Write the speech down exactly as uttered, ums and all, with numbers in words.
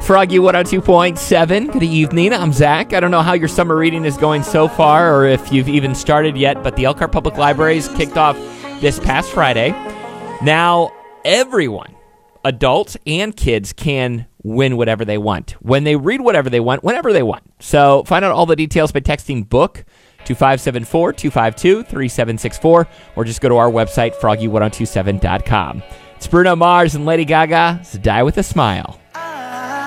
Froggy one oh two point seven. Good evening. I'm Zach. I don't know how your summer reading is going so far or if you've even started yet, but the Elkhart Public Libraries kicked off this past Friday. Now, everyone, adults and kids, can win whatever they want when they read whatever they want, whenever they want. So find out all the details by texting BOOK to five seven four, two five two, three seven six four or just go to our website, froggy ten twenty-seven dot com. It's Bruno Mars and Lady Gaga. So Die with a Smile.